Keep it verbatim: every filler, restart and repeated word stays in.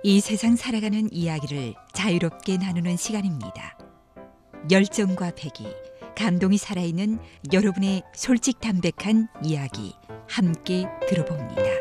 이 세상 살아가는 이야기를 자유롭게 나누는 시간입니다. 열정과 패기, 감동이 살아있는 여러분의 솔직담백한 이야기 함께 들어봅니다.